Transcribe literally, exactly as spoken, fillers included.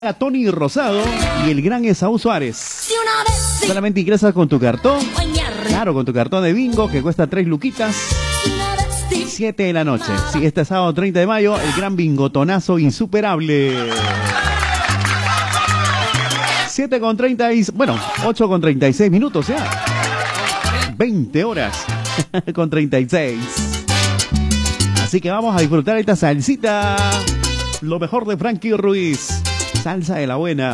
A Tony Rosado y el gran Esaú Suárez. Solamente ingresas con tu cartón. Claro, con tu cartón de bingo que cuesta tres luquitas. siete de la noche. Sí, este sábado treinta de mayo, el gran bingotonazo insuperable. siete con treinta y... Bueno, ocho con treinta y seis minutos ya. veinte horas con treinta y seis. Así que vamos a disfrutar esta salsita. Lo mejor de Frankie Ruiz. Salsa de la buena.